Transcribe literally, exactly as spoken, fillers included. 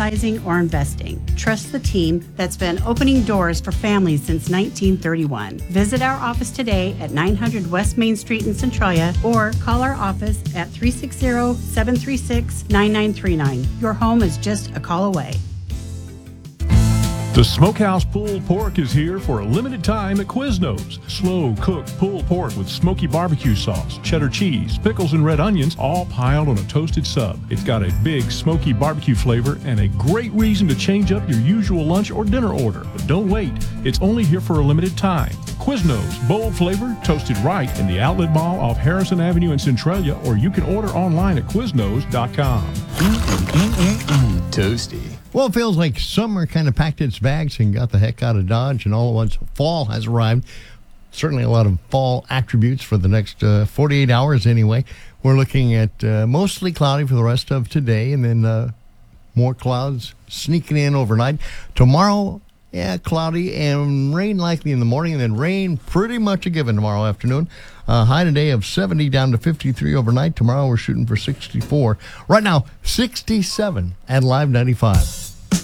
downsizing, or investing. Trust the team that's been opening doors for families since nineteen thirty-one. Visit our office today at nine hundred West Main Street in Centralia or call our office at three six zero, seven three six, nine nine three nine. Your home is just a call away. The Smokehouse Pulled Pork is here for a limited time at Quiznos. Slow-cooked pulled pork with smoky barbecue sauce, cheddar cheese, pickles, and red onions, all piled on a toasted sub. It's got a big smoky barbecue flavor and a great reason to change up your usual lunch or dinner order. But don't wait. It's only here for a limited time. Quiznos, bold flavor, toasted right in the Outlet Mall off Harrison Avenue in Centralia, or you can order online at Quiznos dot com. Mm-mm-mm-mm. Toasty. Well, it feels like summer kind of packed its bags and got the heck out of Dodge, and all at once fall has arrived. Certainly a lot of fall attributes for the next uh, forty-eight hours anyway. We're looking at uh, mostly cloudy for the rest of today, and then uh, more clouds sneaking in overnight. Tomorrow, yeah, cloudy and rain likely in the morning, and then rain pretty much a given tomorrow afternoon. Uh, high today of seventy down to fifty-three overnight. Tomorrow we're shooting for sixty-four. Right now, sixty-seven at Live ninety-five.